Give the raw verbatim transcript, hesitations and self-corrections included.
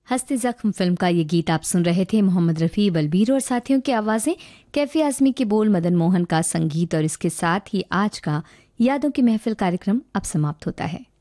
हस्ती जख्म फिल्म का ये गीत आप सुन रहे थे। मोहम्मद रफ़ी, बलबीर और साथियों की आवाज़ें, कैफी आज़मी के बोल, मदन मोहन का संगीत, और इसके साथ ही आज का यादों की महफिल कार्यक्रम अब समाप्त होता है।